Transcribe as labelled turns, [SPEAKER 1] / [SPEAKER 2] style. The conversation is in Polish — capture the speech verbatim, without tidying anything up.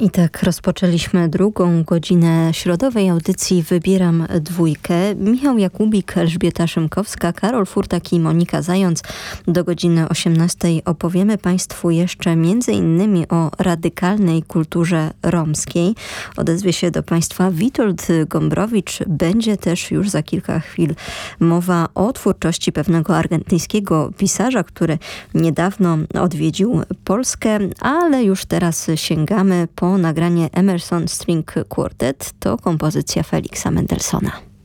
[SPEAKER 1] I tak rozpoczęliśmy drugą godzinę środowej audycji Wybieram Dwójkę. Michał Jakubik, Elżbieta Szymkowska, Karol Furtak i Monika Zając. Do godziny osiemnastej opowiemy Państwu jeszcze między innymi o radykalnej kulturze romskiej. Odezwie się do Państwa Witold Gombrowicz. Będzie też już za kilka chwil mowa o twórczości pewnego argentyńskiego pisarza, który niedawno odwiedził Polskę, ale już teraz sięgamy po nagranie Emerson String Quartet. To kompozycja Feliksa Mendelssohna.